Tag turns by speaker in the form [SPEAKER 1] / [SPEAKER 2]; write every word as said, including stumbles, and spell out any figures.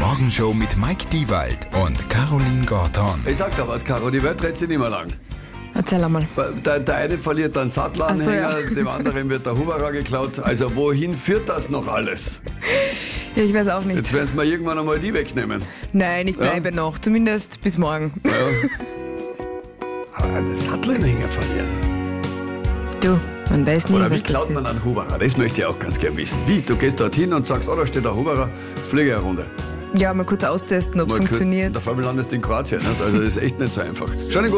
[SPEAKER 1] Morgenshow mit Mike Diewald und Caroline Gorton.
[SPEAKER 2] Ich sag da was, Caro, die Welt dreht sich nicht mehr lang.
[SPEAKER 3] Erzähl einmal.
[SPEAKER 2] Der, der eine verliert einen Sattelanhänger,
[SPEAKER 3] Ach so, ja.
[SPEAKER 2] dem anderen wird der Huberer geklaut. Also wohin führt das noch alles?
[SPEAKER 3] Ja, ich weiß auch nicht.
[SPEAKER 2] Jetzt werden sie mir irgendwann einmal die wegnehmen.
[SPEAKER 3] Nein, ich bleibe
[SPEAKER 2] Ja?
[SPEAKER 3] noch. Zumindest bis morgen.
[SPEAKER 2] Ja. Aber den Sattelanhänger verlieren.
[SPEAKER 3] Du, man weiß nie,
[SPEAKER 2] Oder wie
[SPEAKER 3] was
[SPEAKER 2] klaut
[SPEAKER 3] passiert.
[SPEAKER 2] man einen Huberer? Das möchte ich auch ganz gern wissen. Wie? Du gehst dorthin und sagst, oh, da steht der Huberer, jetzt fliege ich eine Runde.
[SPEAKER 3] Ja, mal kurz austesten, ob es
[SPEAKER 2] Mal
[SPEAKER 3] funktioniert.
[SPEAKER 2] Und auf einmal landest du in Kroatien. Nicht? Also das ist echt nicht so einfach. Schon